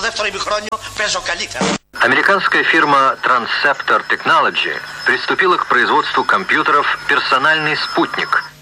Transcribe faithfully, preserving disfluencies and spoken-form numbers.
δεύτερο ημιχρόνιο παίζω καλύτερα. Американская фирма Transceptor Technology приступила к производству компьютеров «Персональный спутник»,